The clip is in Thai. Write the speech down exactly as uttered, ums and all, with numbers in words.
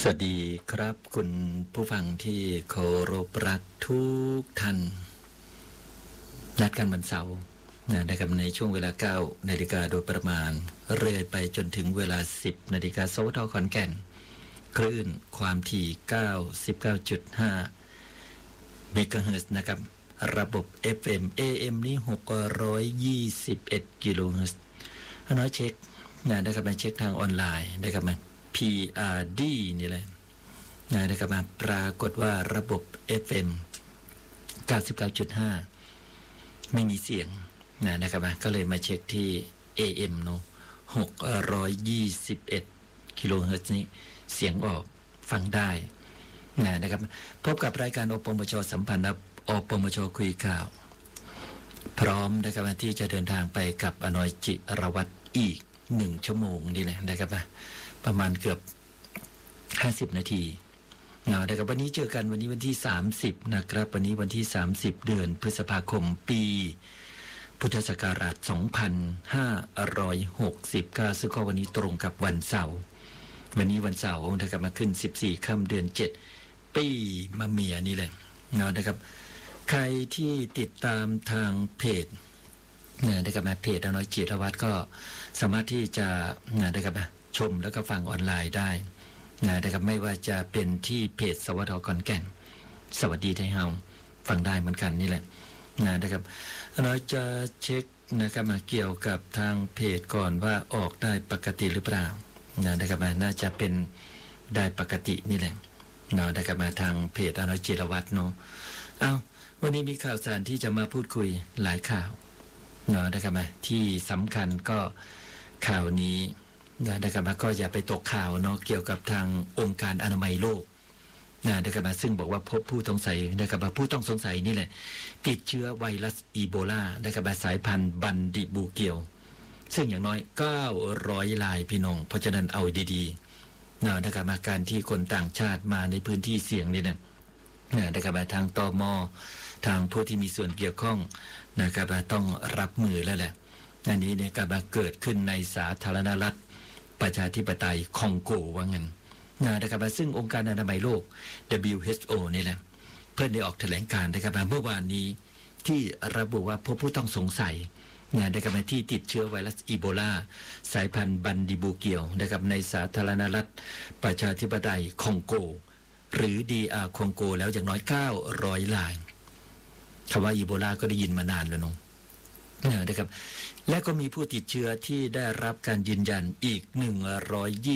สวัสดีครับคุณผู้ฟังที่เคารพรักทุกท่านนัดกันวันเสาร์นะครับในช่วงเวลาเก้านาฬิกาโดยประมาณเรื่อยไปจนถึงเวลาสิบนาฬิกาสวทขอนแก่นคลื่นความถี่ เก้าสิบเก้าจุดห้า เมกะเฮิรตซ์นะครับระบบ เอฟ เอ็ม เอ เอ็ม นี่หกร้อยยี่สิบเอ็ดกิโลเฮิรตซ์น้อยเช็คนะครับมาเช็คทางออนไลน์นะครับมา พี อาร์ ดี นี่แหละนะครับมาปรากฏว่าระบบ เอฟ เอ็ม เก้าสิบเก้าจุดห้า ไม่มีเสียงนะครับมาก็เลยมาเช็คที่ เอ เอ็ม เนาะหกร้อยยี่สิบเอ็ดกิโลเฮิรตซ์นี้เสียงออกฟังได้นะครับพบกับรายการอปมชสัมพันธ์อปมชคุยข่าวพร้อมนะครับที่จะเดินทางไปกับอนอยจิรวัตรอีกหนึ่งชั่วโมงนี่แหละนะครับประมาณเกือบห้าสิบนาทีนะครับวันนี้เจอกันวันนี้วันที่สามสิบนะครับวันนี้วันที่สามสิบเดือนพฤษภาคมปีพุทธศักราชสองพันห้าร้อยหกสิบเก้าซึ่งก็วันนี้ตรงกับวันเสาร์วันนี้วันเสาร์นะครับมาขึ้นสิบสี่ค่ำเดือนเจ็ดปีมะเมียนี่แหละนะครับใครที่ติดตามทางเพจนะครับเพจอนอยจิรวัตรก็สามารถที่จะนะครับชมแล้วก็ฟังออนไลน์ได้นะครับไม่ว่าจะเป็นที่เพจสวทขอนแก่นสวัสดีไทยเฮาฟังได้เหมือนกันนี่แหละนะครับเราจะเช็คนะครับมาเกี่ยวกับทางเพจก่อนว่าออกได้ปกติหรือเปล่านะครับน่าจะเป็นได้ปกตินี่แหละนะครับมาทางเพจอนอยจิรวัตรเนาะเอ้าวันนี้มีข่าวสารที่จะมาพูดคุยหลายข่าวนะครับมาที่สำคัญก็ข่าวนี้นะครับก็อย่าไปตกข่าวเนาะเกี่ยวกับทางองค์การอนามัยโลกนะครับซึ่งบอกว่าพบผู้ต้องสงสัยนะครับผู้ต้องสงสัยนี่แหละติดเชื้อไวรัสอีโบลานะครับสายพันธุ์บันดิบูเกียวซึ่งอย่างน้อยเก้าร้อยรายพี่น้องเพราะฉะนั้นเอาดีๆนะครับอาการที่คนต่างชาติมาในพื้นที่เสี่ยงนี่นะนะครับทางตม.ทางผู้ที่มีส่วนเกี่ยวข้องนะครับต้องรับมือแล้วแหละอันนี้เนี่ยก็เกิดขึ้นในสาธารณรัฐประชาธิปไตยคองโกว่างั้นนะครับซึ่งองค์การอนามัยโลก ดับเบิลยู เอช โอ นี่แหละเพื่อนได้ออกแถลงการณ์นะครับเมื่อวานนี้ที่ระบุว่าพบผู้ต้องสงสัยนะครับที่ติดเชื้อไวรัสอีโบลาสายพันธุ์บันดิบูเกียวนะครับในสาธารณรัฐประชาธิปไตยคองโกหรือ ดี อาร์ คองโกแล้วอย่างน้อยเก้าร้อยรายคำว่าอีโบลาก็ได้ยินมานานแล้วน้องนะครับและก็มีผู้ติดเชื้อที่ได้รับการยืนยันอีกหนึ่งร้อยยี่